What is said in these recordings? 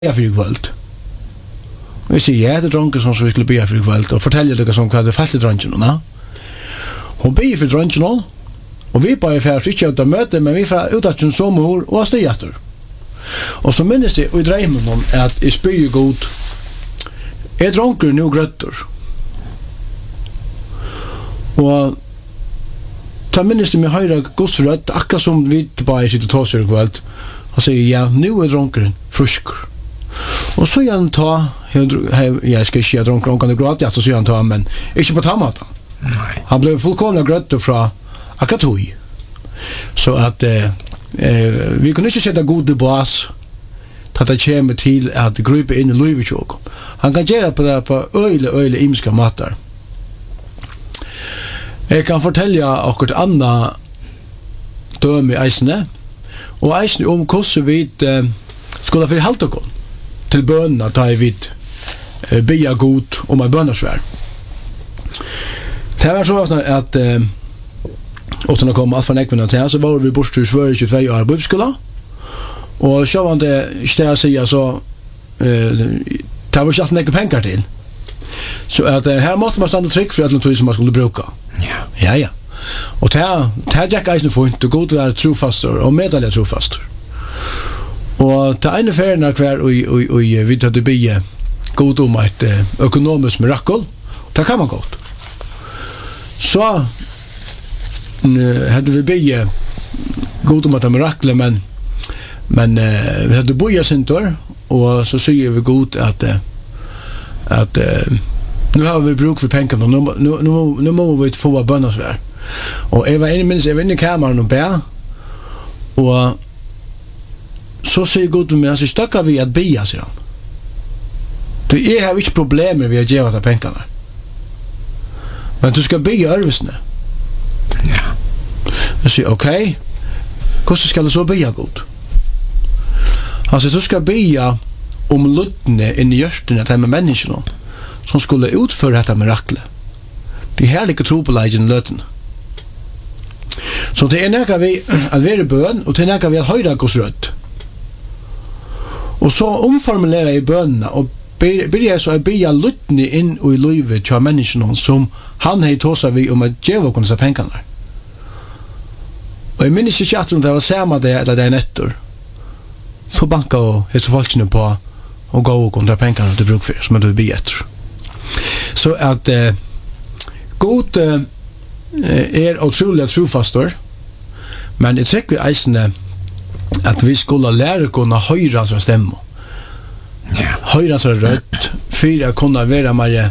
be for i kvöld. Og jeg sier, det dronken som vi skulle be for i kvöld, og forteller dere som hva det fast i dronken. Hun be for dronken, og vi bare for ikke ut av møte, men vi får ut av sin sommerhår og støyater. Og så minnes jeg, og i dreimen om, at jeg spyr god, jeg dronker nå grøtter. Og ta minnes jeg med høyre godsrødt, akkurat som vi bare sitter og tåser i kveld, og sier, ja, nå dronkeren frusker. Og så gjør han ta, jeg skal ikke dronker, han kan gråte, så gjør han ta, men ikke på tammaten. Han ble fullkomlig grøtter fra akkurat høy. Så at vi kunne ikke sette gode bas til at det kommer til at gruppe inn i Løyvetjåk. Han kan gjøre på det på øyle imiske mater. Jeg kan fortelle akkurat annet døme i eisene, og eisene om hvordan vi skulle få halte oss til bønene da jeg vidt bya god om en bønnersvær. Det var så at utan att komma från ekvina till så var vi bort till Sverige 22 år på skola. Och så var det ställa sig så det var ju inte pengar till. Så att här måste man stanna trick för att som man skulle bruka. Ja. Och det Jack Eisen fint och god vara trofastor och medalja trofastor. Och det ena färna kvar och vi hade be god om ett ekonomiskt mirakel. Det kan man gott. Så hade vi be god om att mirakler men vi hade boja sintor och så säger vi god att nu har vi bruk för pengar nu må vi få bönnasvär. Och jag var inne i kameran och bär och så säger god med så stöckar vi att bia sig. Det är har inte problem med att ge åt pengarna. Men du ska bygga örvisne. Ja. Jag säger okej. Hur ska det så bygga god? Alltså du ska bygga om luttne in i hjärtan att med människorna som skulle utföra detta mirakel. Det härliga tro på legend lutten. Så det är näka vi att vara bön och det är näka vi att höra Guds röd. Och så omformulera i bönerna och börja så att bygga luttne in i livet till människorna som han hei tåsa vi om at djeva okkur dessa pengarna. Og jeg minnes ikke at det var samme det eller det nettor. Så banka og hese folkene på og gå okkur dessa pengarna til bruk for som det vi etter. Så at god er utrolig trofastor, men jeg trekker vi eisene at vi skulle lære kunne høyre hans stemme. Høyre hans rødt, for å kunne være mer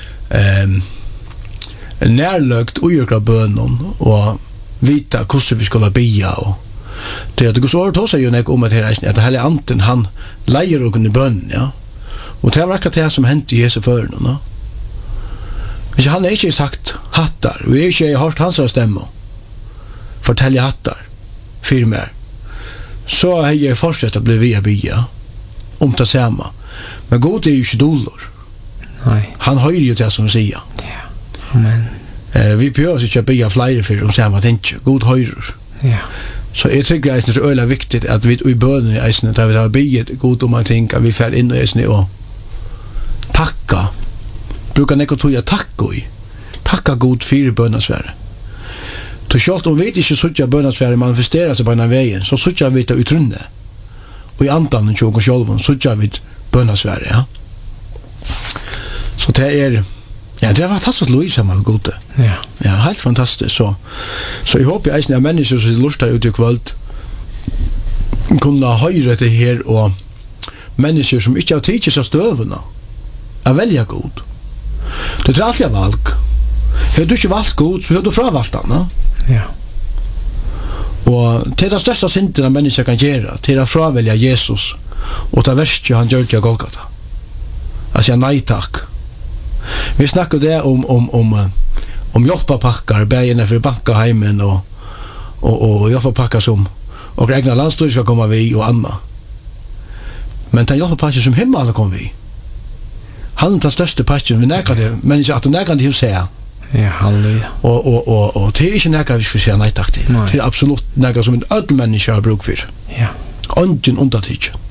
närlögt ujukra bönon och vita hur vi skulle bia och det att det går så att säga ju när om att det hela anten han lejer och kunde bön ja och det var akkurat det som hände Jesus för någon men han är inte sagt hattar och är inte hört hans stämma fortälja hattar för mer så har jag fortsatt att bli via bia om ta samma men god är ju inte dollar nej han hör ju det som säger amen. Vi behöver inte bygga fler för om samma tänk. God höjrer. Ja. Så jag tycker att det är öle viktigt att vi i bönen i eisen där vi har byggt god om man tänker vi fär in i eisen och tacka. Brukar neko toja tacka god för bönesvärde. Så självt om vet inte så att bönesvärde manifesterar sig på den vägen så jag vet ut runde. Och i andan och jag själv så jag vet bönesvärde ja. Så det är ja, det var fantastiskt Louise som var gode. Ja, helt fantastiskt. Så jeg håper jeg er mennesker som luster ut i kvöld kunne høyre det her og mennesker som ikke har tidsis av støvene er velja god. Det er alltid valg. Har du ikke valgt god, så har du fravalgt den. Ja. Og til den største synden mennesker kan gjøre, til å fravelja Jesus og ta verst han gjør til Golgata. Altså, nei takk. Vi snackar där om hjälpapackar bärgen för bankaheimen och hjälpapackar som och egna landstyrelser ska komma vi och Anna. Men den hjälpapackar som hemma alla kommer vi. Han tar största packen vi näkar det men inte att näkar det hus här. Ja, halleluja. Och det är inte näkar vi ska säga nej tack till. Det är absolut näkar som en ödel människa har bruk för. Ja. Ungen undertid.